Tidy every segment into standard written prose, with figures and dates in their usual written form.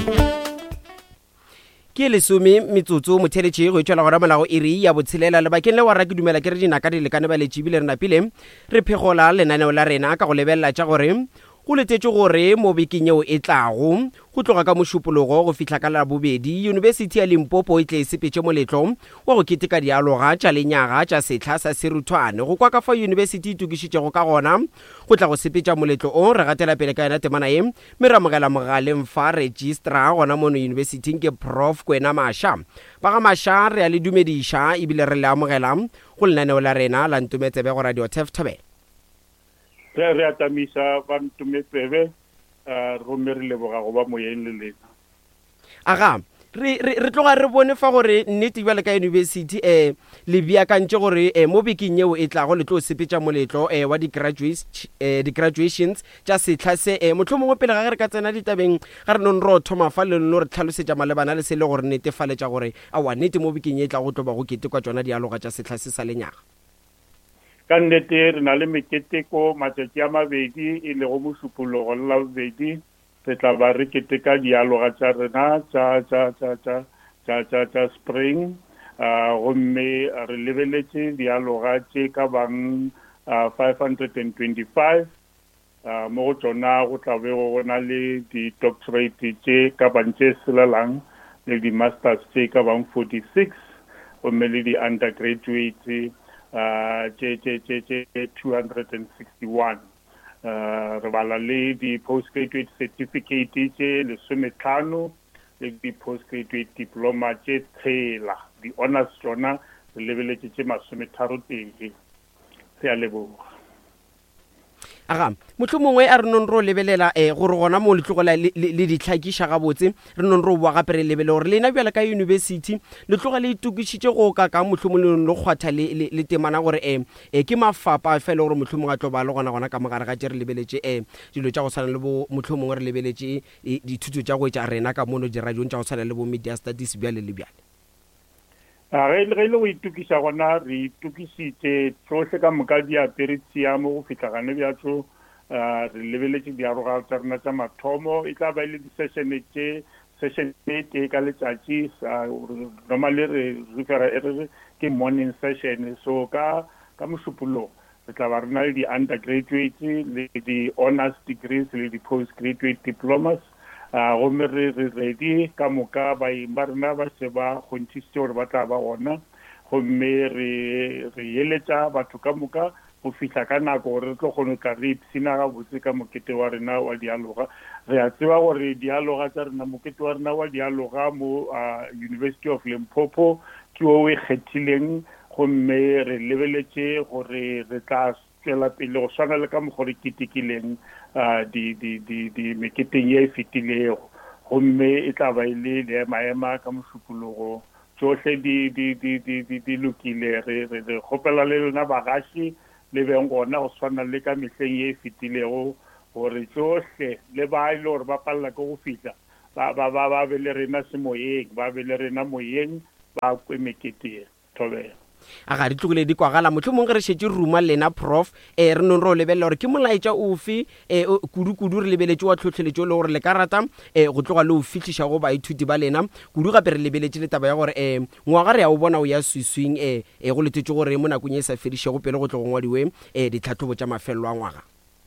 ke lesome metsotso motheletše go itšwela gona molago e re ya botshelela lebakeng le wa ra ke dumela ke re dinaka di lekane ba letšibile re napile re phegola lenaneo la rena ka go lebelela tša gore go letetše gore mo bekeng yeo e tlago go tloga ka mošupologo go fihla ka labobedi yunibesithi ya Limpopo e tle e sepetše moletlo wa go keteka dialoga tša lenyaga tša sehla sa seruthwane go kwa ka fa yunibesithi e tukišitšego ka gona go tla go sepetša moletlo o re gatela pele ka yona temana ye mme re amogela mogaleng fa registra gona mono yunibesithing ke Prof Kwena Masha ba ga Masha re a le dumediša ebile re le amogela go lenaneo la rena la Ntumetsebe go Radio Thebe re atamisa ba Ntumetsebe gomme re leboga go ba moyeng le lena aga re tloga re bone fa gore nnete bjale ka university le beakantše gore mo bekeng yeo e tlago le tlo sepetša moletlo wa di-graduations tša sehla se motlho mongwe pele ga ge re ka tsena ditabeng ga re non re o thoma fa le no re tlhalosetša malebana le se le gore netefaletša gore awa nnete mo bekeng e tlago tlo ba go ketekwa tšona dialoga tša sehla se sa lenyaga ka nnete re na le meketeko matšatši a mabedi e lego mošupologo le labobedi re tla ba re keteka dialoga tša rena tša spring gomme re lebeletše dialoga tše ka bang 525 mo go tšona go tla be go na le di-doctorate tše ka bang tše selelang le di-masters tše ka bang 46 gomme le di-undergraduate tše 261 re bala le di-postgraduate certificate tše 15 le di-postgraduate diploma tše 6 di-honors tšona re lebeletše tše 32 re a leboga aga motlho mongwe a re non re o lebelela gore gona mo letlogola le ditlhakiša gabotse re non re o boa gape re lebele gore lena bjale ka university le tloga le itukišitše go ka motlho mongwe le kgwatha le temana gore ke mafapa fela gore motlho mongwe a tlo ba le gona ka mogare ga tše re lebeletše dilo tša go tshwana le bo motlho mongwe re lebeletše dithuto tša go etša rena ka mono diradiong tša go tshwana le bo media studies bjale le bjale ge ile go itukiša gona re itukišitše tsohle ka moka di apere tshiamo go fitlhagane bjatso re lebeletše diaroga tša rena tša mathomo e tla ba ile di-session e tee ka letšatši normally re refera ke morning session so ka mošupologo re tla ba rena le di-undergraduates le di-honors degrees le di-postgraduate diplomas gomme re ready ka moka baeng ba rena ba se ba kgontšhitše gore ba tla ba gona gomme re eletša batho ka moka go fihla ka nako gore re tlo kgone tla re ipsina gabotse ka mokete wa rena wa dialoga re a tseba gore dialoga tša rena mokete wa rena wa dialoga mo University of Limpopo ke o e kgethileng gomme re lebeletše gore re tla tswela pele go swana le ka mokgwa re ketekileng di meketeng ye e fetilego gomme e tla ba ile le maema ka mošupologo tsohle di lokile re kgopela le lona bagaši le beng gona go swana le ka mehleng ye e fetilego gore tsohle le ba ile gore ba palela ke go fihla ba be le rena semoyeng ba be le rena moyeng ba kwe mekete thobela aga di tlogile di kwagala motlho mongwe re šetše ruma lena prof re non re o lebelela gore ke molaetša ofe kudu re lebeletše wa tlhotlheletšo le gore le ka rata go tloga le o fitlhiša go baithuti ba lena kudu gape re lebeletše le taba ya gore ngwaga re ya o bona o ya swiswing go letetše gore mo nakong e sa fedišego pele go tlogo ngwadiwe ditlhatlhobo tša mafelelo a ngwaga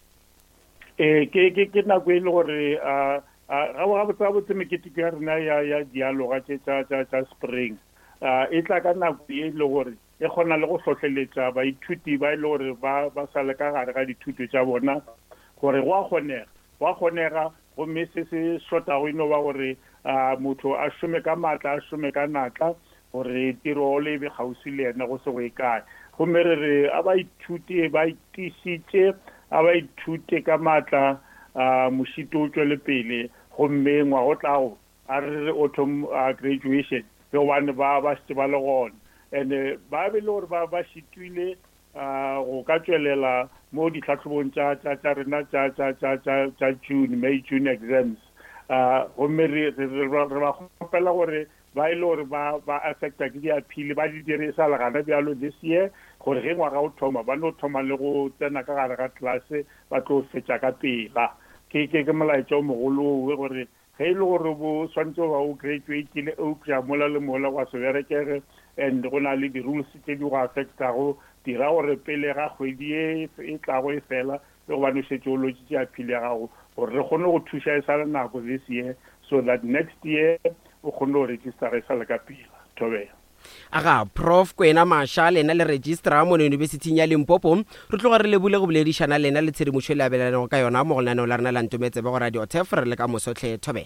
ke nako e le gore gabotse meketeko ya rena ya dialoga tša spring e tla ka nako e le gore e kgona le go hlohleletša baithuti ba ile gore ba sa le ka gare ga dithuto tša bona gore go a kgonega gomme se šotago eno ba gore motho a šome ka maatla a šome ka natla gore tiro le be kgausi le ena go se go e kae gomme re re a baithuti ba itišitše a ba ithute ka maatla mošito o tšwele pele gomme ngwago tlago a re autumn graduation le gobane ba šetše ba le gona and ba be le gore ba šitwile go ka tšwelela mo ditlhatlhobong tša rena tša May-June exams gomme re ba kgopela gore ba ile gore ba affecta ke diaphili ba di dirisa legana bjalo this year gore ge ngwaga o thoma ba no thoma le go tsena ka gare ga classe ba tlo fetša ka pela ke molaetša o mogolo gore ge e le gore bo swantse ba o graduate-ile eupša mola le mola wa se berekege and go na le di-rules tse di go affectago dira gore pele ga kgwedi e tlago e fela le go banošetse o lotšitše aphile gago gore re kgone go thuša e sa le nako this year so that next year o kgone go registera e sa le ka pila thobela. Aga Prof Kwena Masha lena le registrar mo University ya Limpopo re tloga re lebule go boledišana lena le tshedimošo le abelana ka yona mo go lenaneo la rena la Ntumetse go Radio TEF re le ka mosotlhe thobela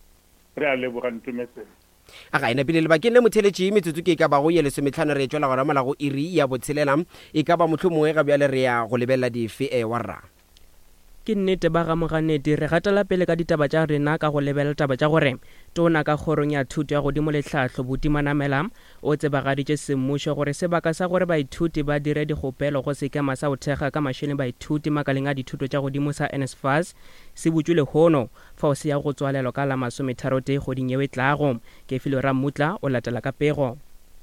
re a leboga Ntumetse. Aga ina pele lebakeng le motheletši metsotso ke ka ba go ye lesometlhano re tšwela gona molago iri ya botshelela e ka ba mohlomongwe ga bjale re ya go lebelela dife wa rra ke nnete ba ga moganedi re gatela pele ka ditaba tša rena ka go lebelela taba tša gore tona ka kgorong ya thuto ya godimo letlhahlo Butimanamela o tsebagaditše semmušo gore sebaka sa gore baithuti ba dire dikgopelo go sekema sa go thekga ka mašeleng baithuti makaleng a dithuto tša godimo sa NSFAS se butšwe lehono fa o se ya go tswalelwa ka la 30 kgoding yeo e tlago ke filo Ramutla o latela ka pego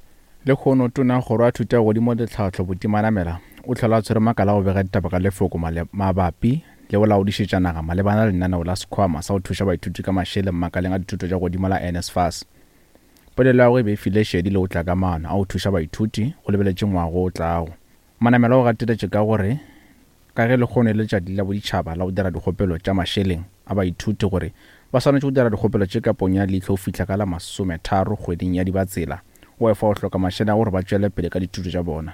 le kgono tona kgoro a thuto ya godimo letlhahlo Butimanamela o tlhola tshwere makala go bega ditaba ka lefoko mabapi le ola o dišetšanaga malebana le lenaneo la sekhwama sa go thuša baithuti ka mašele makaleng a dithuto tša godimo la NSFAS. Polelo ya go e be file šedi le o tla ka maano a go thuša baithuti go lebeletše ngwago o tlago. Manamela o gateletše ka gore ka ge le kgone le tšatši la boditšhaba la go dira dikgopelo tša mašeleng a baithuti gore ba swanetše go dira dikgopelo tše ka ponya leitlho o fihla ka la 30 kgweding ya dibatsela o efa go hloka mašele a gore ba tšwele pele ka dithuto tša bona.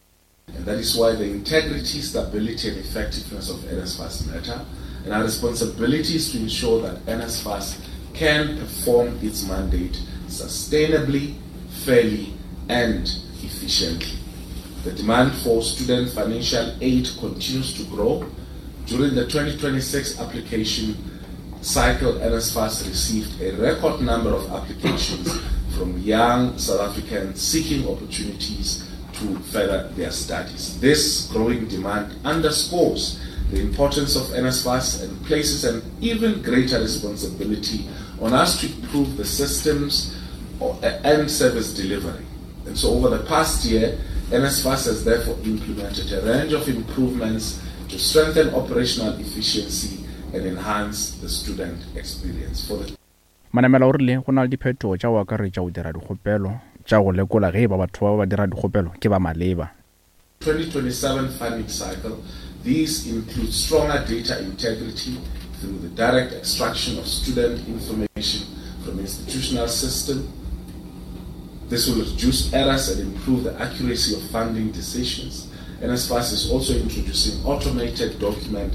And that is why the integrity, stability, and effectiveness of NSFAS matter. And our responsibility is to ensure that NSFAS can perform its mandate sustainably, fairly, and efficiently. The demand for student financial aid continues to grow. During the 2026 application cycle, NSFAS received a record number of applications from young South Africans seeking opportunities to further their studies. This growing demand underscores the importance of NSFAS and places an even greater responsibility on us to improve the systems and service delivery. And so over the past year, NSFAS has therefore implemented a range of improvements to strengthen operational efficiency and enhance the student experience. Manamela o rile go na le diphetogo tša go akaretša go dira dikgopelo tša go lekola ge ba batho ba dira dikgopelo ke ba maleba. 2027 funding cycle, these include stronger data integrity through the direct extraction of student information from institutional system. This will reduce errors and improve the accuracy of funding decisions. NSFAS is also introducing automated document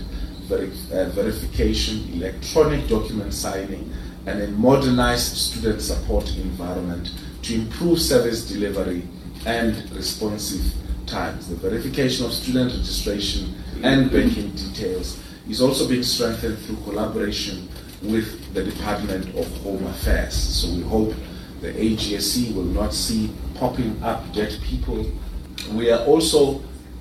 verification, electronic document signing, and a modernized student support environment to improve service delivery and responsive times. The verification of student registration and banking details is also being strengthened through collaboration with the Department of Home Affairs. So we hope the AGSC will not see popping up dead people. We are also,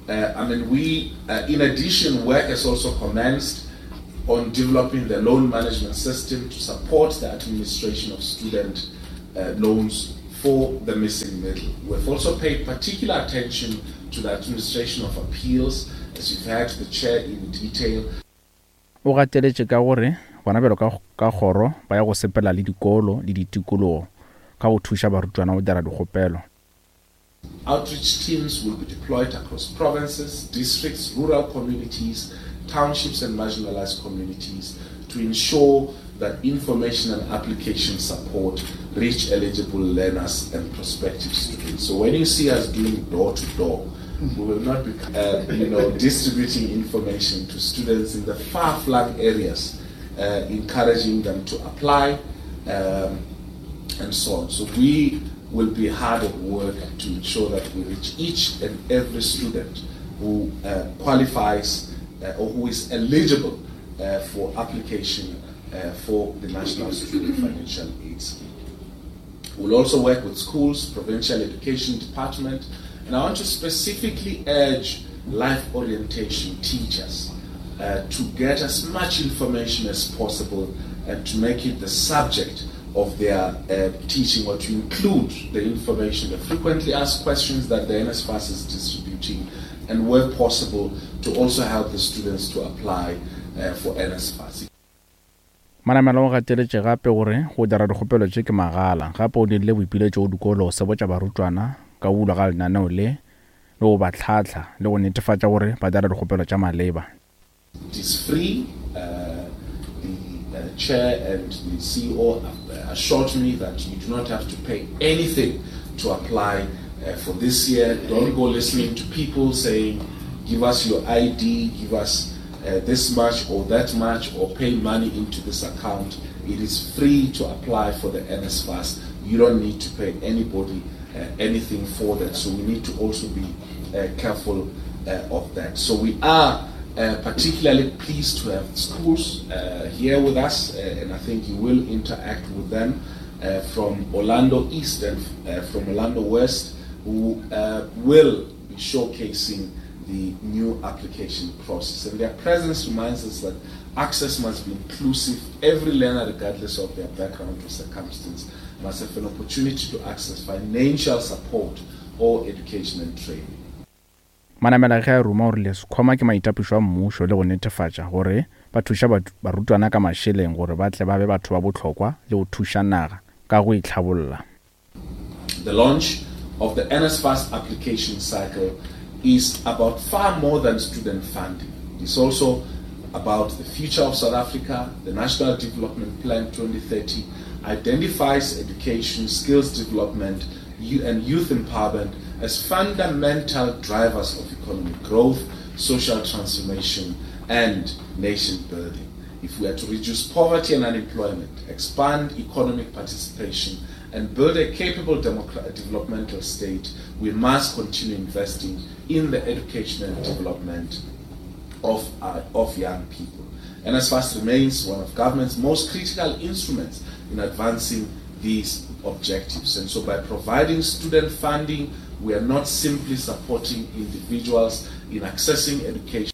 in addition, work has also commenced on developing the loan management system to support the administration of student loans for the missing middle. We've also paid particular attention to the administration of appeals, as you've heard the chair in detail. O gateletše ka gore bona belo ka kgoro ba ya go sepela le dikolo le ditikologo ka go thuša barutwana go dira dikgopelo. Outreach teams will be deployed across provinces, districts, rural communities, townships and marginalized communities to ensure that information and application support reach eligible learners and prospective students. So when you see us doing door-to-door, we will not be distributing information to students in the far-flung areas, encouraging them to apply and so on. So we will be hard at work to ensure that we reach each and every student who qualifies or who is eligible for application for the National Student Financial Aid Scheme. We'll also work with schools, Provincial Education Department, and I want to specifically urge life orientation teachers to get as much information as possible and to make it the subject of their teaching, or to include the information, the frequently asked questions that the NSFAS is distributing, and where possible to also help the students to apply for NSFAS. Manamela o gateletse gape gore go dira dikgopelo tse ke magala gape o dirile boipiletšo go dikolo se botša barutwana ka ulwa ga lenaneo le go ba tlhatlha le go netefatša gore ba dira dikgopelo tša maleba. It is free. The chair and the CEO assured me that you do not have to pay anything to apply for this year. Don't go listening to people saying, give us your ID, give us this much or that much, or pay money into this account. It is free to apply for the NSFAS. You don't need to pay anybody anything for that. So we need to also be careful of that. So we are particularly pleased to have schools here with us, and I think you will interact with them from Orlando East and from Orlando West, who will be showcasing the new application process. And their presence reminds us that access must be inclusive. Every learner, regardless of their background or circumstance, must have an opportunity to access financial support or education and training. Manamela ge a ruma gore lesekhwama ke maitapišo a mmušo le go netefatša gore ba thuša barutwana ka mašeleng gore ba tle ba be batho ba bohlokwa le go thuša naga ka go itlhabolla. The launch of the NSFAS application cycle is about far more than student funding. It's also about the future of South Africa. The National Development Plan 2030 identifies education, skills development, and youth empowerment as fundamental drivers of economic growth, social transformation, and nation building. If we are to reduce poverty and unemployment, expand economic participation, and build a capable developmental state, we must continue investing in the education and development of young people. NSFAS remains one of government's most critical instruments in advancing these objectives. And so by providing student funding, we are not simply supporting individuals in accessing education.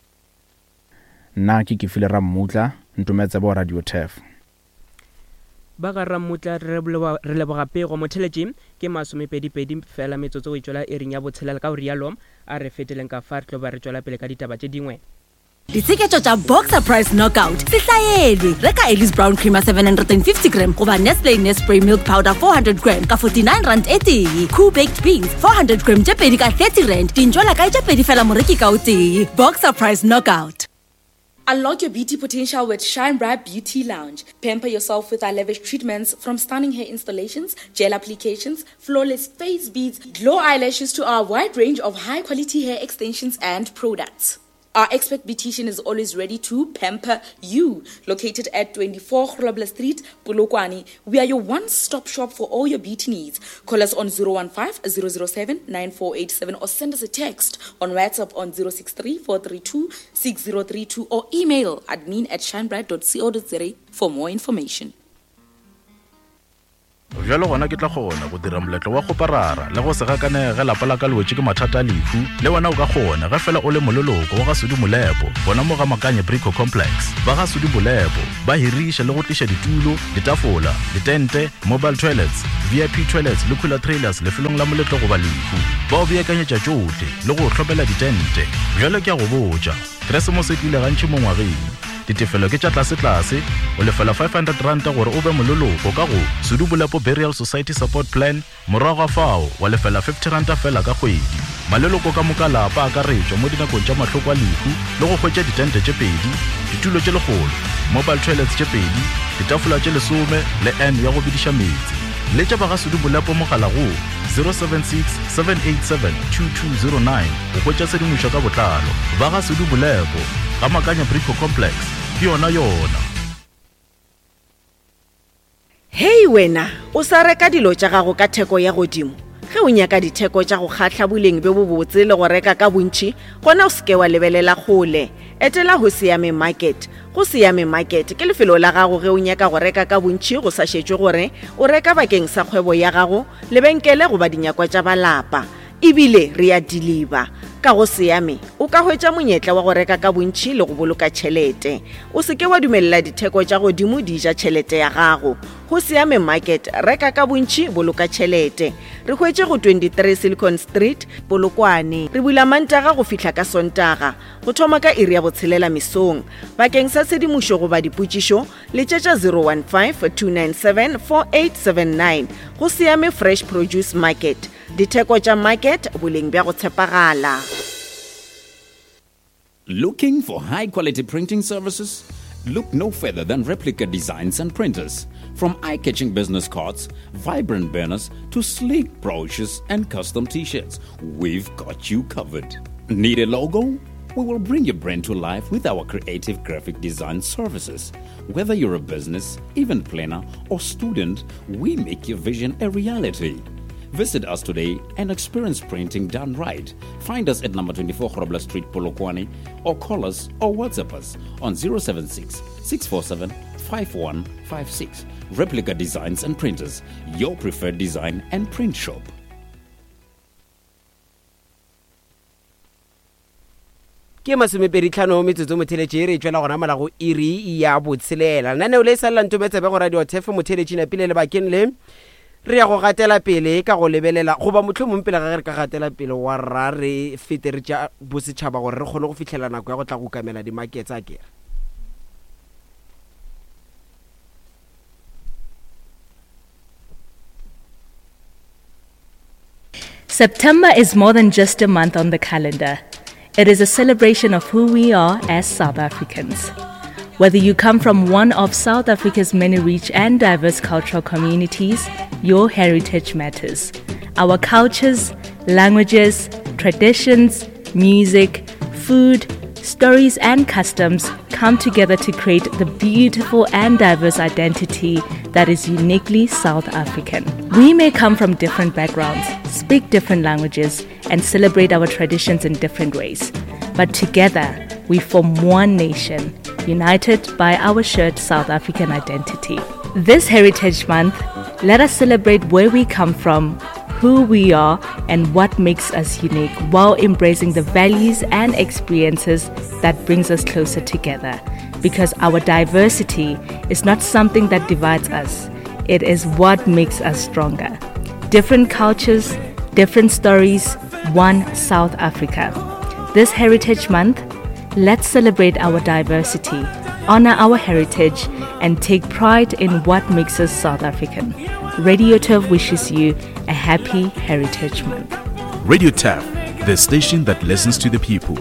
Nna ke file Ramutla ntumetse bo Radio TEF. Ba ga Ramutla re leboga pego motheletši ke 22 fela metsotso e tšwela ering ya botshelela ka o rialo a re feteleng ka fa re tlo ba re tšwela pele ka ditaba tše dingwe. Ditsheketšo tša Boxer Price Knockout se hlaelwe. Reka Ellis Brown Creamer 750 gram goba Nestle Nespray Milk Powder 400 gram ka 49 rand e tee. Cool Baked Beans 400 gram tše pedi ka 30 rand. Dinjwala ka tše pedi fela moreki ka o tee. Boxer Price Knockout. Unlock your beauty potential with Shine Bright Beauty Lounge. Pamper yourself with our lavish treatments, from stunning hair installations, gel applications, flawless face beads, glow eyelashes to our wide range of high-quality hair extensions and products. Our expert beautician is always ready to pamper you. Located at 24 Grobler Street, Polokwane, we are your one-stop shop for all your beauty needs. Call us on 015-007-9487 or send us a text on WhatsApp on 063-432-6032 or email admin@shinebright.co.za for more information. Jalo gona ke tla gona go dira moletlo wa go parara le go se gakanege lapa la ka lwetse ke mathata a lefu le wena o ka gona ga fela o le mololoko wa ga Sudi Molepo bona mo ga Makanye Brico Complex ba ga Sudi Molepo ba hirisha le go tlisha ditulo ditafola ditente mobile toilets VIP toilets le cooler trailers le felong la moletlo go ba lefu ba o beakanyetša tšohle le go hlopela ditente jalo ke a go botša Christmas e tlile gantši mo ngwageng ditefelo ke tša tlase o lefela 500 rand gore o be mololoko ka go Sudi Molepo Burial Society Support Plan morago fao wa lefela 50 rand fela ka kgwedi maleloko ka mokalapa a ka retšwa mo dinakong tša mahloko a lefu le go hwetša ditente tše pedi ditulo tše legolo mobile toilets tše pedi ditafola tše 10 le N ya go bidiša metsi le tša ba ga Sudi Molepo mogala go 076-787-2209 go hwetša sedimošo ka botlalo ba ga Sudi Molepo ga Makanye Brico Complex yona. Hey wena, o sa reka dilo tša gago ka theko ya godimo. Ge o nyaka ditheko tša go kgatla boleng be bo botse le go reka ka bontši, gona o seke wa lebelela gole. Etela ho Siame Market. Go Siame Market ke lefelo la gago ge o nyaka go reka ka bontši go sa šetšwe gore o reka bakeng sa kgwebo ya gago, lebenkele goba dinyakwa tša balapa. Ebile re a deliver. ka go seame o ka hwetša monyetla wa go reka ka bontši le go boloka tšhelete. O se ke wa dumelela ditheko tša godimo di ja tšhelete ya gago. Go Seame Market, reka ka bontši, boloka tšhelete. Re hwetše go 23 Silicon Street, Polokwane. Re bula Mantaga go fihla ka Sontaga, go thoma ka iri ya botshelela mesong. Bakeng sa tshedimušo goba dipotšišo, letšetša 015-297-4879. Go Seame Fresh Produce Market. Ditheko tša market, boleng bja go tshepagala. Looking for high-quality printing services? Look no further than Replica Designs and Printers. From eye-catching business cards, vibrant banners, to sleek brochures and custom t-shirts, we've got you covered. Need a logo? We will bring your brand to life with our creative graphic design services. Whether you're a business, event planner, or student, we make your vision a reality. Visit us today and experience printing done right. Find us at number 24 Horobla Street, Polokwane, or call us or WhatsApp us on 076-647-5156. Replica Designs and Printers, your preferred design and print shop. ke masomepedi-tlhano metsotso motheletše re tšwela gona malago iri ya botshelela naneo le sa lantometsebe go radio tefe motheletše napile lebakeng le re ya go gatela pele ka go lebelela goba mohlomong pele ga re ka gatela pele wa ra re fete re tša bosetšhaba gore re kgone go fitlhela nako ya go tla go kamela dimaketse a kere. September is more than just a month on the calendar. It is a celebration of who we are as South Africans. Whether you come from one of South Africa's many rich and diverse cultural communities, your heritage matters. Our cultures, languages, traditions, music, food, stories and customs come together to create the beautiful and diverse identity that is uniquely South African. We may come from different backgrounds, speak different languages, and celebrate our traditions in different ways. But together, we form one nation, united by our shared South African identity. This Heritage Month, let us celebrate where we come from, who we are, and what makes us unique, while embracing the values and experiences that brings us closer together. Because our diversity is not something that divides us, it is what makes us stronger. Different cultures, different stories, one South Africa. This Heritage Month, let's celebrate our diversity, honor our heritage, and take pride in what makes us South African. Radio TEF wishes you a happy Heritage Month. Radio TEF, the station that listens to the people.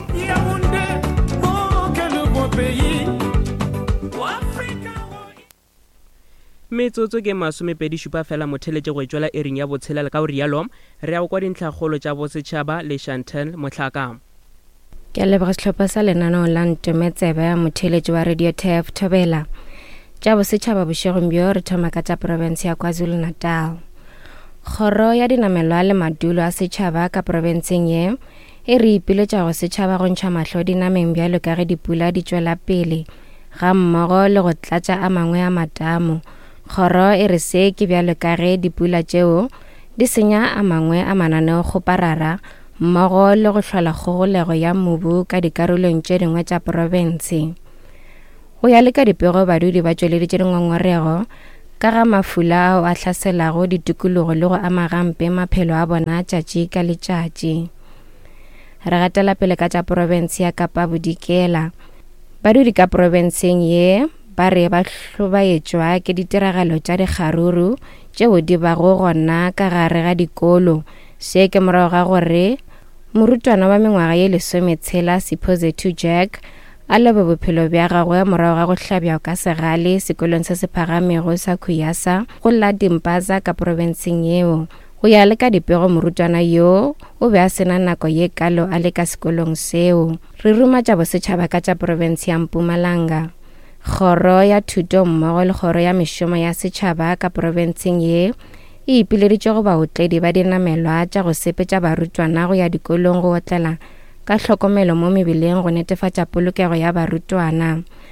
metsotso ke masomepedi-šupa fela motheletše go tšwela ering ya botshelela ka o rialo re ya go kwa dintlhakgolo tša bosetšhaba le Chantel Mohlaka. ke a leboga sehlopha sa lenaneo la ntometsebe ya motheletši wa Radio TEF Thobela. Tša bosetšhaba bošegong bjo re thoma ka tša province ya KwaZulu-Natal. Kgoro ya dinamelwa le madulo a setšhaba ka provinceng ye e re ipiletša go setšhaba go ntšha mahlo dinameng bjalo ka ge dipula di tšwela pele ga mmogo le go tlatša a mangwe a matamo. Kgoro e re se ke bjalo ka ge dipula tšeo di senya a mangwe a mananeo go parara mmogo le go hlola kgogolego ya mobu ka dikarolong tše dingwe tša province. Go ya le ka dipego badudi ba tšweleditše dingongorego ka ga mafula ao a hlaselago ditikologo le go ama gampe maphelo a bona tšatši ka letšatši. Re gatela pele ka tša province ya Kapa Bodikela. Badudi ka provinceng ye ba re ba hlobaetšwa ke ditiragalo tša dikgaruru tšeo di bago gona ka gare ga dikolo. Se ke morago ga gore morutwana wa mengwaga ye 10 Siphozethu Jack a lobe bophelo bja gagwe morago ga go hlabja ka segale sekolong se se phagamego sa Khuyasa go la Dimpaza ka provinceng yeo. Go ya le ka dipego morutwana yo o be a sena nako ye kalo a le ka sekolong seo. Re ruma tša bosetšhaba ka tša province ya Mpumalanga. Kgoro ya thuto mmogo le kgoro ya mešomo ya setšhaba ka provinceng ye e ipileditše go baotledi ba dinamelwa tša go sepetša barutwana go ya dikolong go otlela ka hlokomelo mo mebileng go netefatša polokego ya barutwana.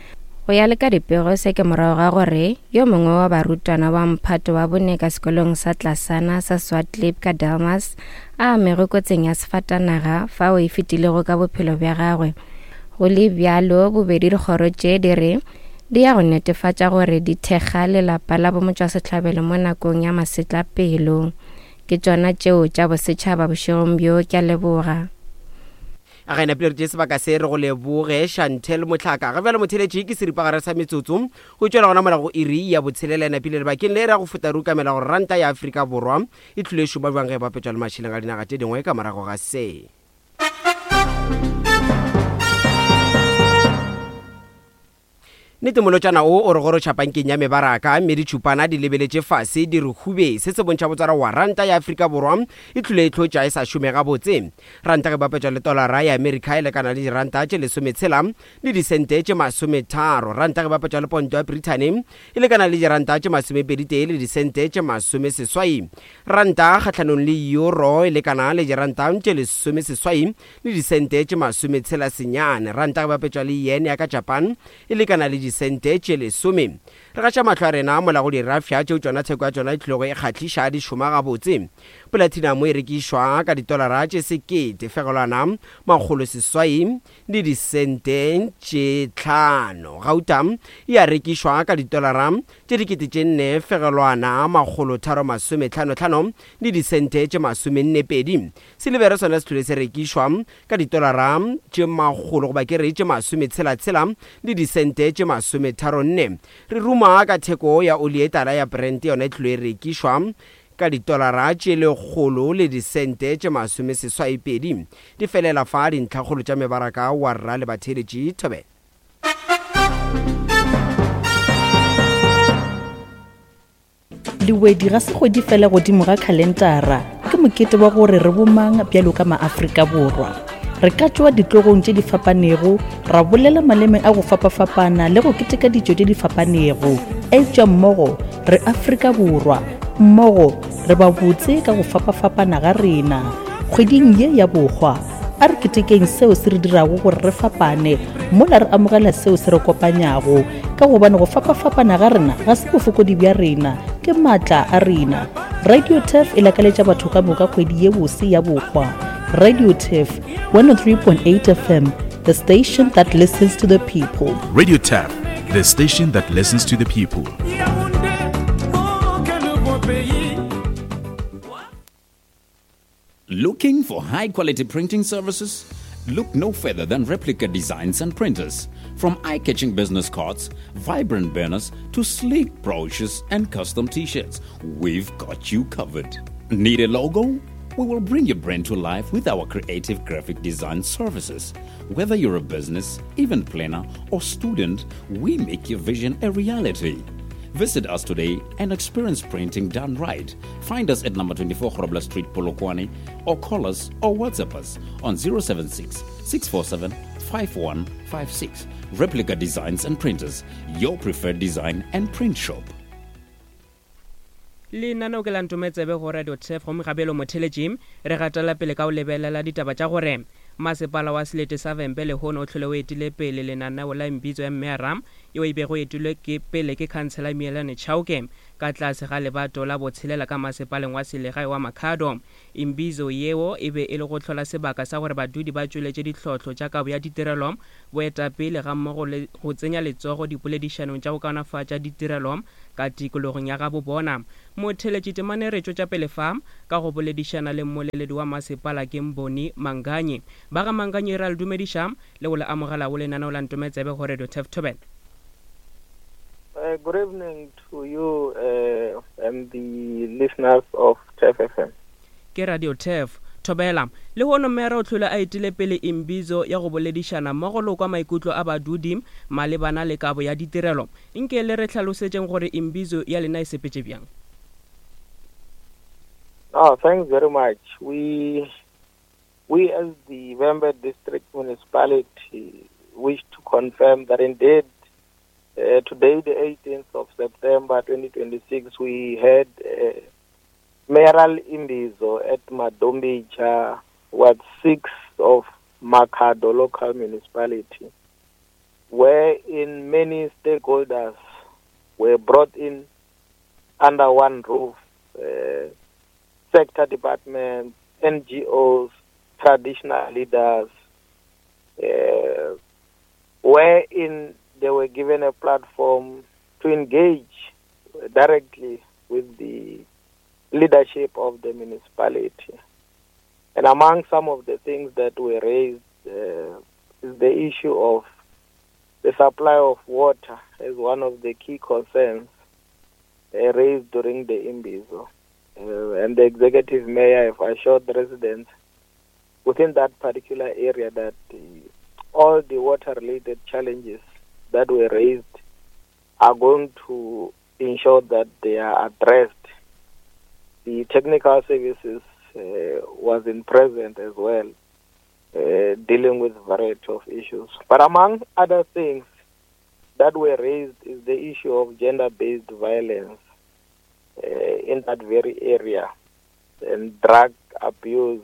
go ya le ka dipego se ke morago ga gore yo mongwe wa barutwana wa mphato wa bone ka sekolong sa Tlasana sa Swartklip ka Delmas a amego kotseng ya sefatanaga fa o e fetilego ka bophelo bja gagwe. Go le bjalo bobedi dikgoro tše di re di ya go netefatša gore di thekga lelapa la bomotšwasehlabelo mo nakong ya masetlapelo. Ke tšona tšeo tša bosetšhaba bošegong bjo ke a leboga. A ga ina pele re sebaka se re go leboge Chantel Motlhaka ga bjale motheletši ke seripagare sa metsotso go tšwela gona mola go iri ya botshelela ena pele lebakeng le ra go futa rukamela gore ranta ya Afrika Borwa e tlhole šoma bjang ge bapetšwa le mašheleng a dinaga tše dingwe ka morago ga se. Netemolotšana o re gore tšhapankeng ya mebaraka mme ditšhupana di lebeletše fase di re hube se se bontšha botswara wa ranta ya Afrika Borwa e tlhole e tlhotša e sa šome gabotse. Ranta ge bapetšwa le dolara ya Amerika e lekana le diranta tše 16 le disente tše 30. Ranta ge bapetšwa le ponto ya Britain e lekana le diranta tše 21 le disente tše 60. Ranta kgatlhanong le euro e lekana le diranta tše 18 le disente tše 60. Ranta ge bapetšwa le yen ya ka Japan e lekana le disente tše 10. Re gaša mahlo a rena mola go dirafia tšeo tšona theko ya tšona e tlilego e kgatlhiša di šoma gabotse. Platinum e rekišwa ka $1 tše 1,800 le disente tše 5. Gautam e a rekišwa ka $4 tše 4,355 le disente tše 42. Silivere sona se tlhole se rekišwa ka $1 tše 160 le disente tše 34. Re ruma ka theko ya oli e tala ya Brent yona e tlhole e rekišwa ka $1 tše 100 le disente tše 62. Di felela fa dintlhakgolo tša mebaraka wa rra le batheletši Thobela. Lewedi ga se go di fela godimo ga kalendara ke mokete wa gore re bomang bjalo ka maAfrika Borwa. Re ka tšwa ditlogong tše di fapanego ra bolela maleme a go fapafapana le go keteka dijo tše di fapanego etšwa mmogo re Afrika Borwa mmogo re ba botse ka go fapafapana ga rena. Kgweding ye ya bogwa a re ketekeng seo se re dirago gore re fapane mola re amogela seo se re kopanyago ka gobane go fapafapana ga rena ga se bofokodi bja rena ke maatla a rena. Radio TEF e lakaletša batho ka moka kgwedi ye bose ya bogwa. Radio TEF 103.8 FM, the station that listens to the people. Radio TEF, the station that listens to the people. Looking for high-quality printing services? Look no further than Replica Designs and Printers. From eye-catching business cards, vibrant banners, to sleek brochures and custom t-shirts, we've got you covered. Need a logo? We will bring your brand to life with our creative graphic design services. Whether you're a business, event planner, or student, we make your vision a reality. Visit us today and experience printing done right. Find us at number 24 Grobler Street, Polokwane, or call us or WhatsApp us on 076 647 5156. Replica Designs and Printers, your preferred design and print shop. le nna o ke la ntometsebe go Radio TEF go mogabelo motheletši re gatela pele ka o lebelela ditaba tša gore masepala wa Selete sa Vembe le hono o tlhole o etile pele lenaneo la Mbitso ya Mmeram yo e bego etilwe ke pele ke kansela Mielane Chauke ka tlase ga lebato la botshelela ka masepaleng wa selegae wa Makhado. Imbizo yeo e be e le go tlhola sebaka sa gore badudi ba tšweletše ditlhotlho tša kabo ya ditirelo boetapele ga mmogo le go tsenya letsogo dipoledišanong tša go kaonafatša ditirelo ka tikologong ya gabo bona. Motheletši temane re tšwetša pele fa ka go boledišana le mmoleledi wa masepala ke Mboni Manganye ba ga Manganye ra le dumediša le go le amogela go lenaneo la Ntometsebe go Radio TEF Thobela. Good evening to you and the listeners of TEF FM. Ke Radio TEF Thobela le hono mmera o tlhola a etile pele Imbizo ya go boledišana mmogo le kwa maikutlo a badudi malebana le kabo ya ditirelo. Nke le re tlhalosetseng gore Imbizo ya lena e sepetše bjang. Oh, thanks very much. We as the Vembe District Municipality wish to confirm that indeed today, the 18th of September 2026, we had Mayoral Imbizo at Madombicha, Ward 6 of Makhado local municipality. wherein many stakeholders were brought in under one roof, sector departments, NGOs, traditional leaders, wherein they were given a platform to engage directly with the leadership of the municipality. And among some of the things that were raised is the issue of the supply of water as one of the key concerns raised during the Imbizo. And the executive mayor have assured the residents within that particular area that all the water-related challenges that were raised are going to ensure that they are addressed. The technical services was in present as well, dealing with a variety of issues. But among other things that were raised is the issue of gender-based violence in that very area and drug abuse.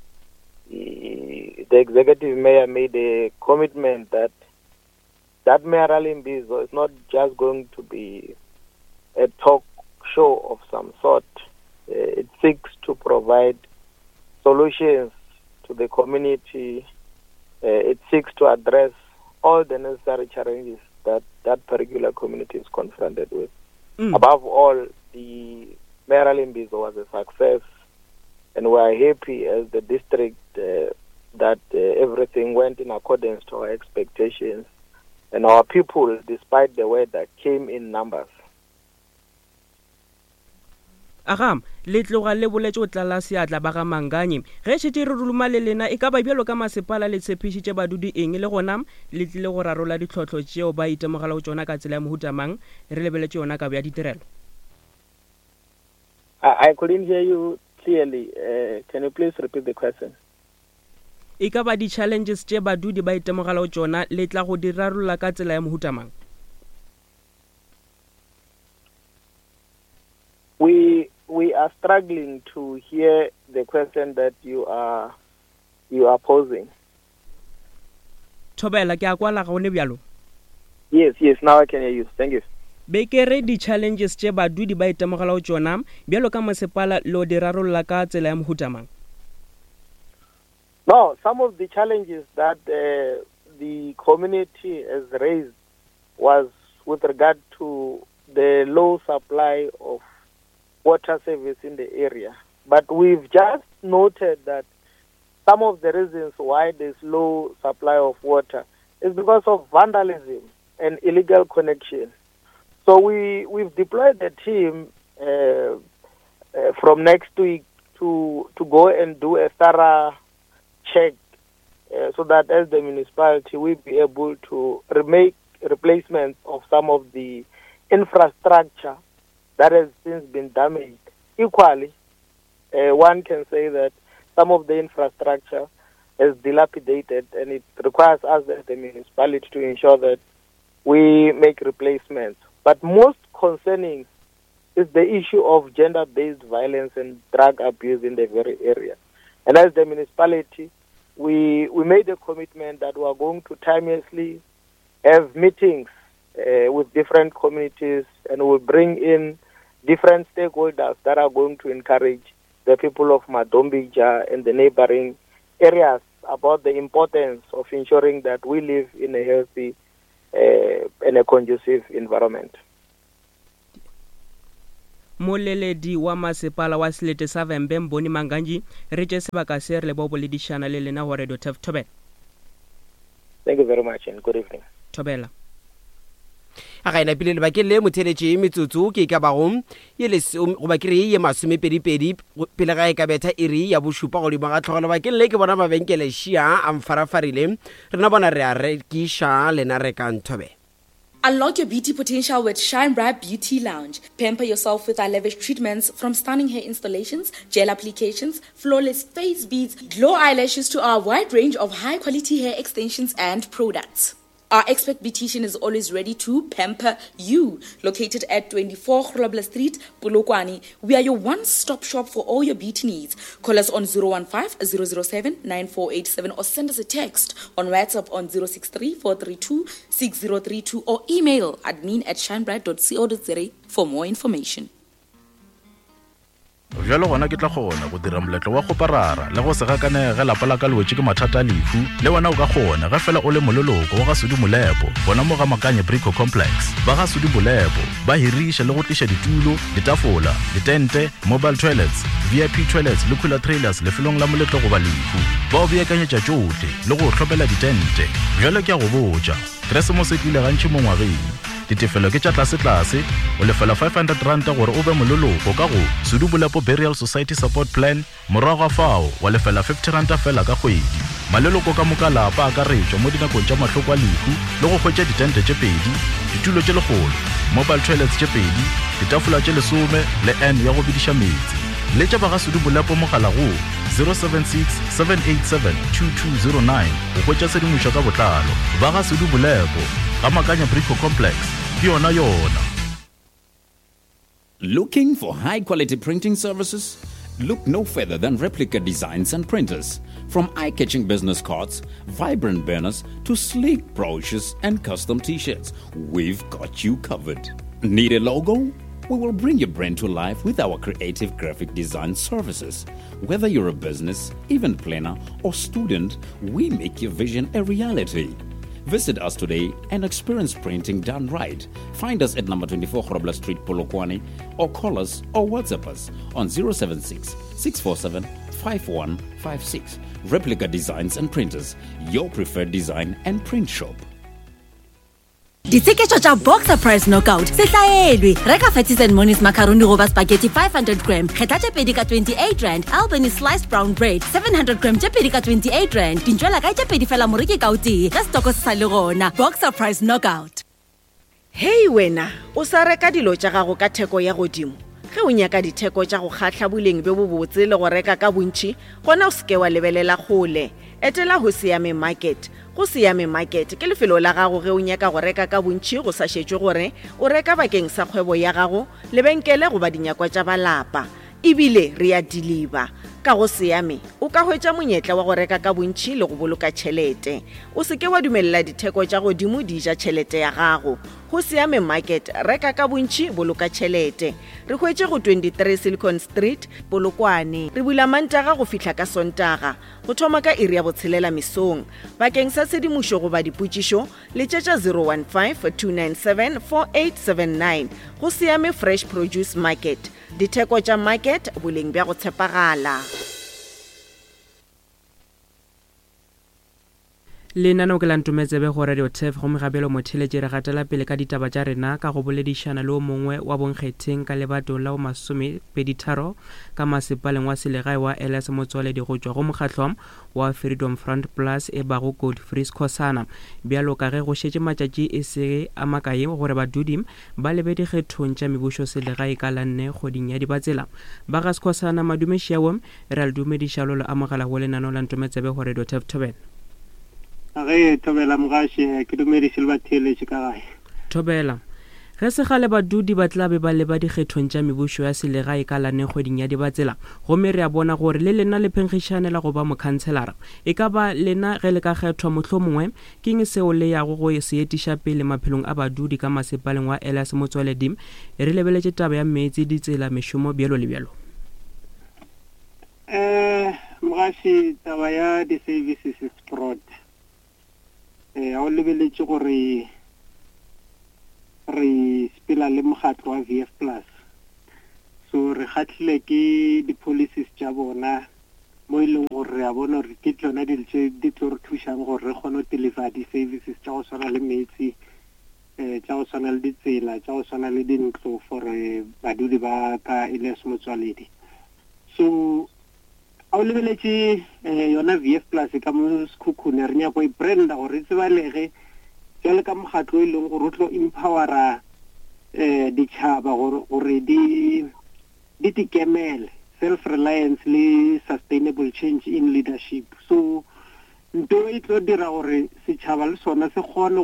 The executive mayor made a commitment that Mayoral Imbizo is not just going to be a talk show of some sort. It seeks to provide solutions to the community. It seeks to address all the necessary challenges that particular community is confronted with. Above all, the Mayoral Imbizo was a success, and we are happy as the district that everything went in accordance to our expectations, and our people, despite the weather, came in numbers. Agam le tloga le boletse o tlala seatla ba ga Manganye ge shete re ruluma le lena e ka ba bjalo ka masepala le tshepišitše badudi eng le gona le tlile go rarola ditlhotlho tšeo ba itemogela go tšona ka tsela ya mohutamang re lebeletse yona ka bja ditirelo. I couldn't hear you clearly. Can you please repeat the question? E ka ba di-challenges tše badudi ba itemogela go tšona le tla go di rarola ka tsela ya mohutamang? We are struggling to hear the question that you are posing. Thobela ke a kwala ga one bjalo. Yes, now I can hear you. Thank you. Be ke re di-challenges tše badudi ba itemogela go tšona bjalo ka masepala lo di rarolla ka tsela ya mohutamang? No, some of the challenges that the community has raised was with regard to the low supply of water service in the area. But we've just noted that some of the reasons why there's low supply of water is because of vandalism and illegal connection. So we've deployed a team from next week to go and do a thorough check so that as the municipality we'll be able to make replacements of some of the infrastructure that has since been damaged. Equally, one can say that some of the infrastructure is dilapidated, and it requires us as the municipality to ensure that we make replacements. But most concerning is the issue of gender-based violence and drug abuse in the very area. And as the municipality, we made a commitment that we are going to timelessly have meetings with different communities, and we'll bring in different stakeholders that are going to encourage the people of Madombija and the neighboring areas about the importance of ensuring that we live in a healthy and a conducive environment. Moleledi wa masepala wa Selete sa Vembe Mboni Manganyi re tše sebaka se re le bo boledišana le lena go Radio Thobela. Thank you very much and good evening. Thobela. A ga ina pile le bakeng le motheletše metsotso ke ka bagong ye le go ba kry ye masomepedipedi pele ga e ka betha iri ya bošupa go dimo ga tlhogelo bakeng le ke bona mabenkele šia a mfarafarile re na bona re a rekiša lena re ka Nthobela. Unlock your beauty potential with Shine Bright Beauty Lounge. Pamper yourself with our lavish treatments from stunning hair installations, gel applications, flawless face beads, glow eyelashes to our wide range of high-quality hair extensions and products. Our expert beautician is always ready to pamper you. Located at 24 Grobler Street, Polokwane, we are your one-stop shop for all your beauty needs. Call us on 015-007-9487 or send us a text on WhatsApp on 063-432-6032 or email admin@shinebright.co.za for more information. bjalo gona ke tla kgona go dira moletlo wa kgoparara le go se gakanege lapa la ka lewetse ke mathata a lefu le wena o ka kgona ge fela o le mololoko wa ga Sedumolepo bona mo ga Makanye Brico Complex ba ga Sedumolepo ba hiriša le go tliša ditulo ditafola ditente mobile toilets VIP toilets le cooler trailers lefelong la moletlo go ba lefu ba o beakanyetša tšohle le go hlopela ditente bjalo ke a go botša Keresemose e tlile gantši mo ngwageng ditefelo ke tša tlase o lefela 500 ranta gore o be mololoko ka go Sedumolepo Burial Society Support Plan morago ga fao wa lefela 50 ranta fela ka kgwedi maleloko ka moka lapa a ka retšwa mo dinakong tša mahloko a lehu le go hwetša ditente tše pedi ditulo tše lekgolo mobile toilets tše pedi ditafola tše 10 le N ya go bediša metsi le tša ba ga Sedumolepo mogala go 076-787-2209 go hwetša sedimošo ka botlalo ba ga Sedumolepo ga Makanye Brico Complex ke yona. Looking for high-quality printing services? Look no further than Replica Designs and Printers. From eye-catching business cards, vibrant banners, to sleek brochures and custom t-shirts, we've got you covered. Need a logo? We will bring your brand to life with our creative graphic design services. Whether you're a business, event planner, or student, we make your vision a reality. Visit us today and experience printing done right. Find us at number 24 Grobler Street, Polokwane, or call us or WhatsApp us on 076-647-5156. Replica Designs and Printers, your preferred design and print shop. Ditseketšo tša Boxer Price Knockout se hlaelwe. Reka Fatties and Moni's macaroni goba spaghetti 500 gram, kgetha tše pedi ka 28 rand, Albany sliced brown bread 700 gram tše pedi ka 28 rand, dintšwela ka tše pedi fela moreki ka o tee, ge stoko se sa le gona. Boxer Price Knockout. Hei wena, o sa reka dilo tša gago ka theko ya godimo. Ge o nyaka ditheko tša go kgatla boleng be bo botse le go reka ka bontši, gona o seke wa lebelela kgole. Etela ho Siame Market. Go Siame Market ke lefelo la gago ge o nyaka go reka ka bontši go sa šetšwe gore o reka bakeng sa kgwebo ya gago lebenkele goba dinyakwa tša balapa. Ebile re a deliver. Ka go Siame o ka hwetša monyetla wa go reka ka bontši le go boloka tšhelete. O seke wa dumelela ditheko tša godimo di ja tšhelete ya gago. Go Siame Market reka ka bontši boloka tšhelete. Re hwetše go 23 Silicon Street, Polokwane. Re bula Mantaga go fihla ka Sontaga. Go thoma ka iri ya botshelela mesong. Bakeng sa sedimošo goba dipotšišo letšetša 015-297-4879. Go Siame Fresh Produce Market. Ditheko tša market boleng bja go tshepagala. lenaneo ke la ntumetsebe go radio TEF go megabelo motheletše re gatela pele ka ditaba tša rena ka go boledišana le o mongwe wa bonkgetheng ka lebato la o 23 ka masepaleng wa selegae wa LS Motswaledi go tšwa go mokgahlwa wa Freedom Front Plus e bago Code Free Skhosana bjalo ka ge go šetše matšatši e se a makae gore badudi ba lebe dikgethong tša mebušo selegae ka la 4 kgoding ya Dibatsela ba ga Skhosana madumešiawo re a le dumediša lo le amogela go lenaneo la ntumetsebe go radio TEF Thobela. Ge Thobela Mgashe ke dumediše le batheletše ka gae. Thobela ge se gale badudi ba tla be ba leba dikgethong tša mebušo ya selegae ka la 4 kgoding ya Dibatsela gomme re a bona gore le lena le phenkgišanela go ba mokhanselara e ka ba lena ge le ka kgethwa mohlomongwe ke eng seo le yago go se etiša pele maphelong a badudi ka masepaleng wa LS Motswaledi re lebeletše taba ya meetse ditsela mešomo bjalo le bjalo. Mgashe taba ya di-services is broad. A o lebeletše gore re spela le mokgatlo wa VF Plus, so re kgahlile ke di-policies tša bona mo e leng gore re a bona gore ke tsona di tlo re thušang gore re kgone go deliver di-services tša go swana le metsi, tša go swana le ditsela, tša go swana le dintlo for badudi ba ka LS Motswaledi. So a o lebeletše yona VF Plus ka mo sekhukhune re nyako e branda gore e tsebalege jale ka mokgatlo e leng gore o tlo empowera ditšhaba gore di tikemele self-reliance le sustainable change in leadership. So nto e tlo dira gore setšhaba le sona se kgone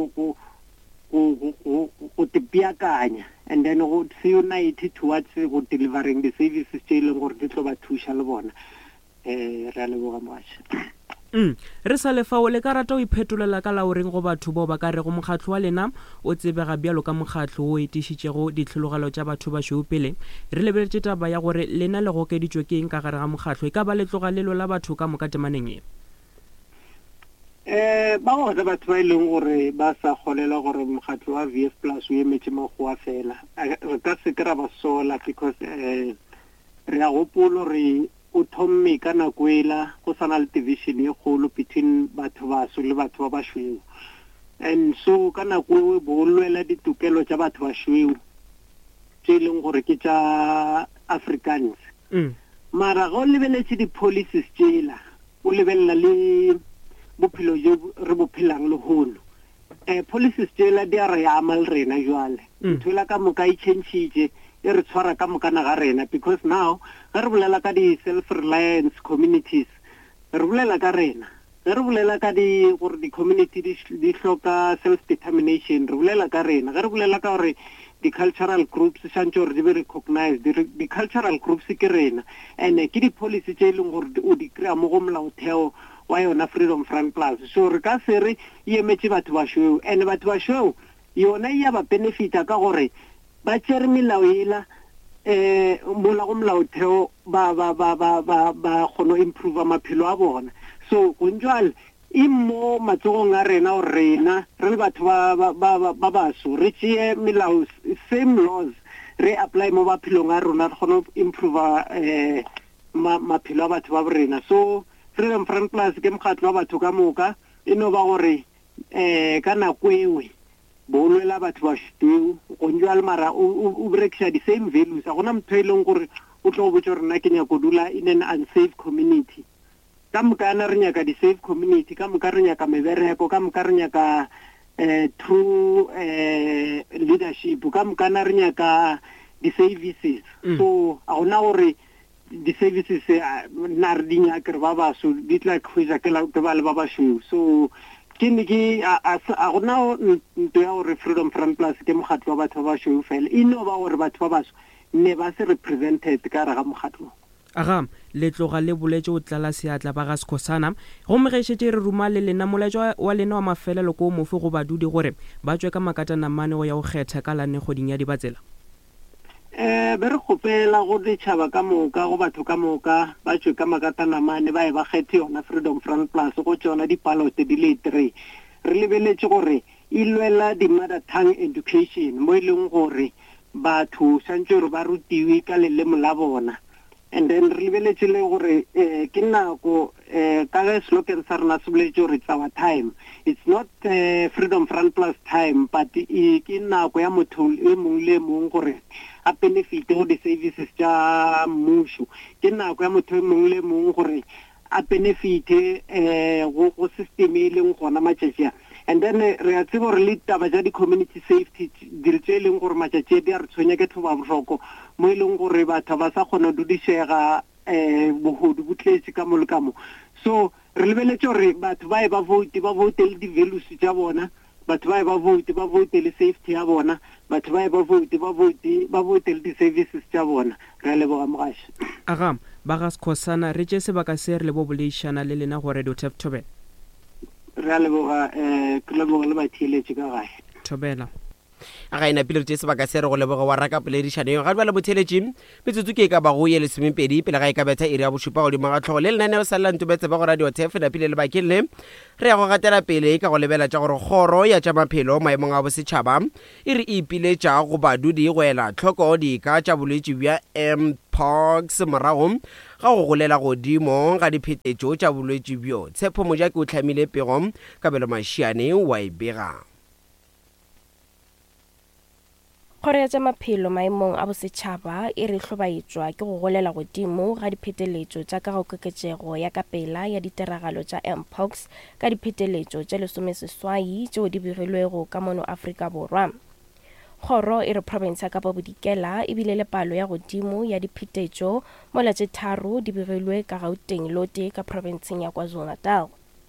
go tepiakanya and then go se unite towards go delivering the services tse e leng gore di tlo ba thuša le bona re a leboga moaša re sa lefao le ka rata o iphetolela ka laoreng go batho bao ba ka re go mokgatlho wa lena o tsebega bjalo ka mokgatlho o etišitšego ditlhologelo tša batho ba šweu pele re lebeletše taba ya gore lena le gokeditšwe ke eng ka gare ga mokgatlho e ka ba letloga lelo la batho ka moka temaneng e ba gona batho ba e leng gore ba sa kgolela gore mokgatlho wa VF Plus o emetše magoa fela re ka se kry-a ba sola because re a gopolo re o thomme ka nako ela go sana le division e kgolo between batho baso le batho ba bašweu and so ka nako e bo lwela ditokelo tša batho bašweu tše e leng gore ke tša Africans mara ga o lebeletše di-policies tšela o lebelela le bophelo jo re bophelang le hono policies tšela di a re ama le rena jwale ntho ela ka moka e changitše e re tshwara ka mokana ga rena because now ga re bolela ka di-self-reliance communities re bolela ka rena ge re bolela ka gore di-community di hloka self-determination re bolela ka rena ge re bolela ka gore di-cultural groups shantse gore di be recognized di-cultural groups ke rena and ke di-policy tše e leng gore o di kry-a mo go molaotheo wa yona Freedom Front Plus so re ka se re e emetše batho bašweu and batho bašweu yona e ya ba benefita ka gore ba tšere melao ela mola go molaotheo ba kgona improve maphelo a bona so gonjwale e mo matsogong a rena gore rena re le batho ba baso re tšee melao same laws re apply mo baphelong a rona re kgona improve maphelo a batho ba borena so Freedom Front Plus ke mokgatlo wa batho ka moka e no ba gore ka nako ewe bo lwela batho ba šweu gonjwale mara o berekisa the same values a gona motho e leng gore o tlo botsa gore nna ke nyako dula in an unsafe community ka moka ana re nyaka di-safe community ka moka re nyaka mebereko ka moka re nyaka true leadership ka moka ana re nyaka di-services so a gona gore di-services na re di nyaka re ba baso di tla khwetša ke ba le ba bašweu so ke ne ke a gona nto ya gore Freedom Front Plus ke mokgatlo wa batho ba bašweu fela e no ba gore batho ba baso ne ba se represented ka re ga mokgatlo aga le tloga le boletše o tlala seatla ba ga Skhosana gomme ge šetše re ruma le lena molaetša wa lena wa mafelelo ko mofe go badudi gore ba tswe ka makatanamane go ya go kgetha ka lane kgoding ya dibatsela be re kgopela go ditšhaba ka moka go batho ka moka ba tswe ka makatanamane ba e ba kgethe yona Freedom Front Plus go tšona dipalote di le 3 re lebeletše gore e lwela di-mother tongue education mo e leng gore batho santse gore ba rutiwe ka lelemo la bona and then re lebeletše le gore ke nako ka ge slogan sa rena se boletše gore it's our time it's not Freedom Front Plus time but ke nako ya motho e mongwe le mongwe gore a benefite go di-services tša mmušo ke nako ya motho e mongwe le mongwe gore a benefite go system e leng gona matšatši and then re a tseba gore le taba tša di-community safety dire tše e leng gore matšatši di a re tshwenya ke thoba bohloko mo e leng gore batho ba sa kgona dudišega bogodu bo tletše ka mo le ka mo so re lebeletše gore batho ba e ba vote le di-values tša bona batho ba e ba vote le safety ya bona batho ba e ba vote le di-services tša bona re a leboga mogaši aga ba ga Skhosana re tše sebaka se re le bo boleišana le lena gore dotef Thobela re a leboga ke leboga le batheeletše ka gae Thobela a ga ena pele re tse sebaka se re go leboga wa raka poledišano eo ga di ba le botheletše metsotso ke e ka bago ye lesomepedi pele ga e ka betha iri ya bošupa godimo ga tlhogo le lenaneo sa lela ntobetse ba go radio tef na pele lebakeng le re ya go gatela pele ka go lebela tša gore kgoro ya tša maphelo maemong a bosetšhaba e re ipiletša go badudi go ela tlhoko dika tša bolwetši bja mpox morago ga go golela godimo ga diphetetšo tša bolwetši bjo tshepo mojake o hlamile pego kabelo mašiane wa e bega kgoro ya tša maphelo maemong a bosetšhaba e re hlobaetšwa ke go golela godimo ga dipheteletšo tša ka go koketšego ya ka pela ya ditiragalo tša mpox ka dipheteletšo tša 18 tšeo di begilwego ka mono Afrika Borwa. Kgoro e re province ya Kapa Bodikela e bile le palo ya godimo ya diphetetšo mola tše 3 di begilwe ka Gauteng lote ka provinceng ya KwaZulu-Natal.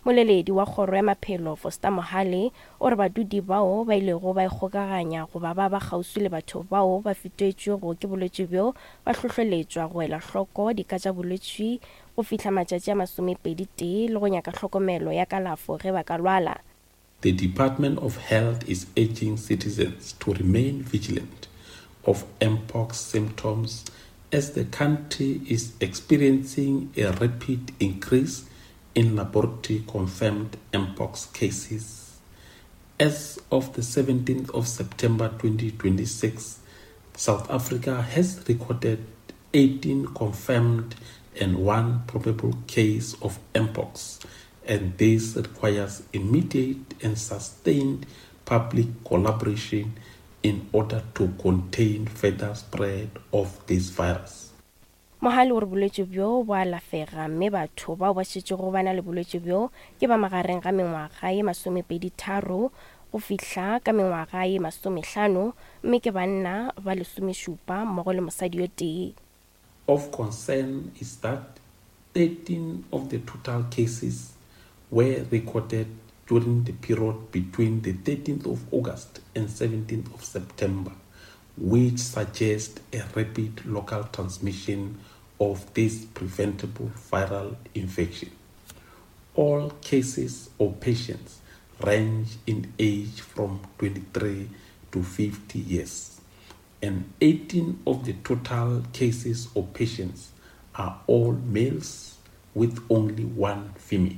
moleledi wa kgoro ya maphelo Foster Mohale o re badudi bao ba ilego ba ikgokaganya go ba gausi le batho bao ba fetotšwego ke bolwetši bjo ba hlohleletšwa go ela hloko dika tša bolwetši go fihla matšatši a 21 le go nyaka tlhokomelo ya kalafo ge ba ka lwala. The Department of Health is urging citizens to remain vigilant of mpox symptoms as the country is experiencing a rapid increase in laboratory-confirmed mpox cases. As of the 17th of September 2026, South Africa has recorded 18 confirmed and 1 probable case of mpox, and this requires immediate and sustained public collaboration in order to contain further spread of this virus. Mohale o re bolwetši bjo bo alafega mme batho bao ba šetšego ba na le bolwetši bjo ke ba magareng ga mengwaga ye 23 go fihla ka mengwaga ye 50 mme ke banna ba 17 mmogo le mosadi yo tee. Of concern is that 13 of the total cases were recorded during the period between the 13th of August and 17th of September, which suggests a rapid local transmission of this preventable viral infection. All cases or patients range in age from 23 to 50 years, and 18 of the total cases or patients are all males with only 1 female.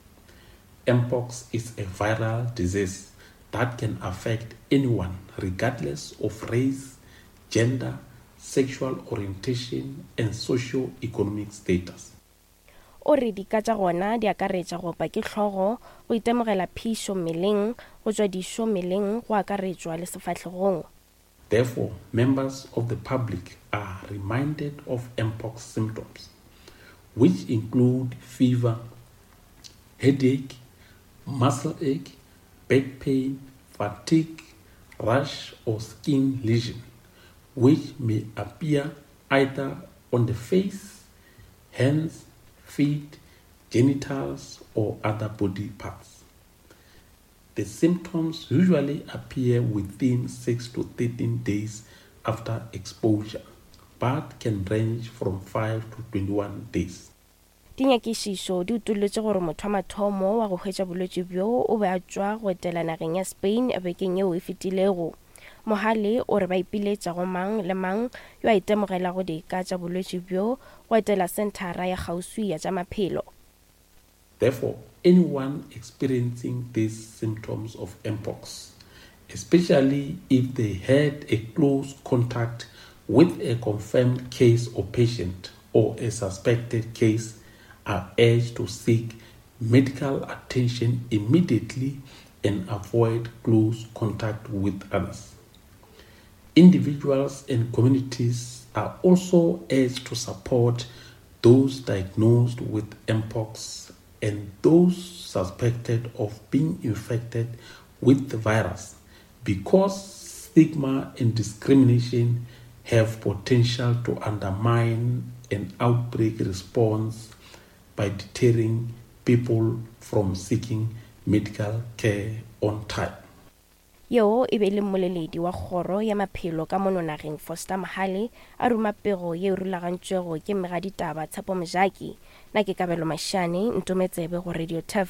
Mpox is a viral disease that can affect anyone regardless of race, gender, sexual orientation, and socio-economic status. O re dika tša gona di akaretša go pa ke hlogo, go itemogela phišo mmeleng, go tšwa dišo mmeleng, go akaretšwa le sefahlegong. Therefore, members of the public are reminded of mpox symptoms, which include fever, headache, muscle ache, back pain, fatigue, rash, or skin lesion, which may appear either on the face, hands, feet, genitals, or other body parts. The symptoms usually appear within 6 to 13 days after exposure, but can range from 5 to 21 days. Dinyakišišo di utolotše gore motho wa mathomo wa go hwetša bolwetši bjo o be a tšwa go etela nageng ya Spain bekeng yeo e fetilego. Mohale o re ba ipiletša go mang le mang yo a itemogelago dika tša bolwetši bjo go etela senthara ya kgauswi ya tša maphelo. Therefore, anyone experiencing these symptoms of mpox, especially if they had a close contact with a confirmed case or patient or a suspected case, are urged to seek medical attention immediately and avoid close contact with others. Individuals and communities are also urged to support those diagnosed with mpox and those suspected of being infected with the virus, because stigma and discrimination have potential to undermine an outbreak response by deterring people from seeking medical care on time. Yo e be le moleledi wa kgoro ya maphelo ka mono nageng Foster Mohale a ruma pego ye e rulagantšwego ke mmegaditaba Tshepo Mojaki, na ke Kabelo Mashane, Ntometsebe go Radio TEF.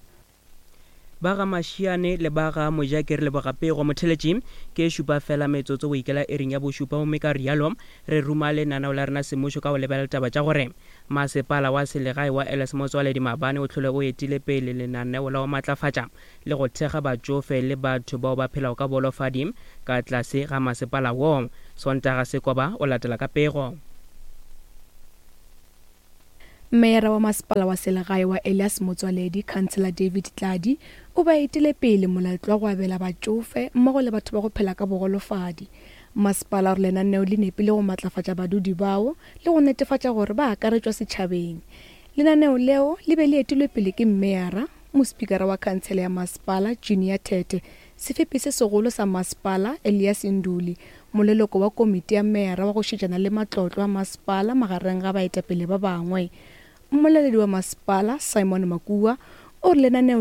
ba ga Mashiane le ba ga Mojaki re le bogapego motheletši ke šupa fela metsotso go ikela ering ya bošupa o meka rialo re ruma lenaneo la rena semušo ka go lebelela taba tša gore masepala wa selegae wa Ls Motswaledi Mabane o tlhole o etile pele lenaneo la go matlafatša le go thekga batšofe le batho bao ba phelago ka bolofadi ka tlase ga masepala wo. Sontaga Sekoba o latela ka pego. Meyara wa masepala wa selegae wa Elias Motswaledi, Councillor David Tladi, o ba etile pele molaetlo wa go abela batšofe mmogo le batho ba go phela ka bogolofadi. Masepala re lenaneo le nepile go matlafatša badudi bao le go netefatša gore ba akaretšwa setšhabeng. Lenaneo leo le be le etilwe pele ke Meyara, mospikara wa khansele ya masepala Junior Tete, sefepi se segolo sa masepala Elias Nduli, moleloko wa komiti ya Meyara wa go šetšana le matlotlo a masepala magareng ga baetapele ba bangwe. Mmoleledi wa masepala Simon Makua o re lenaneo